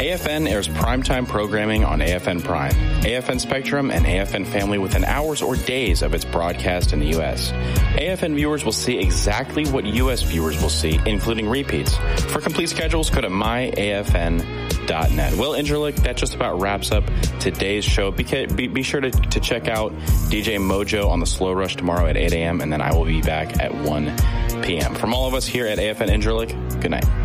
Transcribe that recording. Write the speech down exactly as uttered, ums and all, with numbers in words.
A F N airs primetime programming on A F N Prime, A F N Spectrum, and A F N Family within hours or days of its broadcast in the U S. A F N viewers will see exactly what U S viewers will see, including repeats. For complete schedules, go to my A F N dot net. Will Ingerlick, that just about wraps up today's show. Be, be, be sure to, to check out D J Mojo on the Slow Rush tomorrow at eight a.m., and then I will be back at one p.m. From all of us here at A F N Ingerlick, good night.